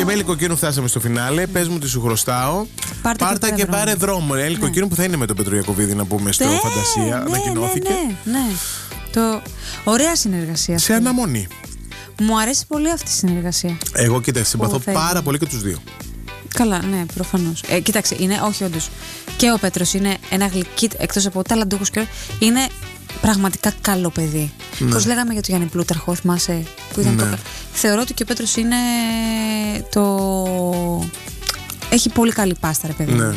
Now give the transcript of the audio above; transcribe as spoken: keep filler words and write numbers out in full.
Έλλη Κοκκίνου, φτάσαμε στο φινάλε. Πες μου τι σου χρωστάω. Πάρτε Πάρτα και, και πάρε δρόμο. Έλλη ναι. Κοκκίνου που θα είναι με τον Πέτρο Ιακωβίδη, να πούμε, στο ναι, Φαντασία. Ναι, ανακοινώθηκε. Ναι, ναι, ναι. Το... Ωραία συνεργασία. Σε αυτή. Αναμονή. Μου αρέσει πολύ αυτή η συνεργασία. Εγώ κοίταξε, συμπαθώ πάρα πολύ και τους δύο. Καλά, ναι, προφανώς. Ε, κοίταξε, είναι, όχι όντως. Και ο Πέτρος είναι ένα γλυκί, εκτός από ταλαντούχος και είναι πραγματικά καλό παιδί. Ναι. Πώς λέγαμε για τον Γιάννη Πλούταρχο, θυμάσαι που ήταν ναι. το... Θεωρώ ότι και ο Πέτρος είναι το... Έχει πολύ καλή πάστα, ρε παιδί. Ναι.